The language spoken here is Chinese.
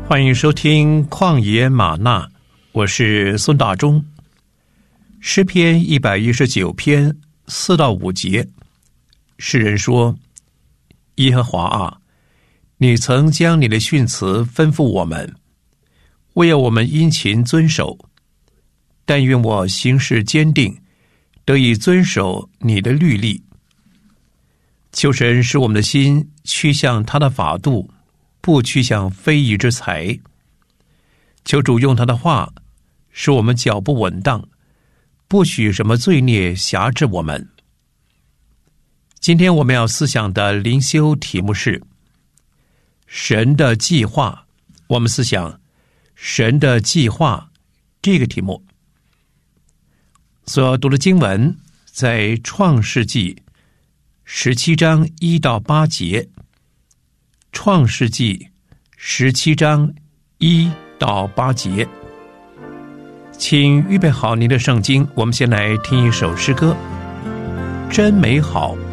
欢迎收听旷野吗哪，我是孙大中。诗篇119篇4到5节，诗人说：耶和华啊，你曾将你的训词吩咐我们，为要我们殷勤遵守。但愿我行事坚定，得以遵守你的律例。求神使我们的心趋向他的法度，不趋向非义之财。求主用他的话使我们脚步稳当，不许什么罪孽辖制我们。今天我们要思想的灵修题目是神的计划。我们思想神的计划这个题目。所读的经文在创世纪17章1到8节，创世纪17章1到8节。请预备好您的圣经，我们先来听一首诗歌，真美好。